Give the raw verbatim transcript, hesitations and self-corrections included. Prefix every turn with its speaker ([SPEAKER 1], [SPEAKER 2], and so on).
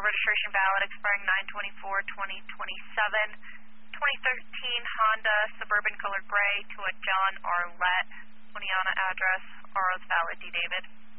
[SPEAKER 1] registration valid, expiring nine twenty-four twenty twenty-seven. twenty thirteen Honda Suburban color gray to a John Arlette. Poniana address, Aros Valley, D. David.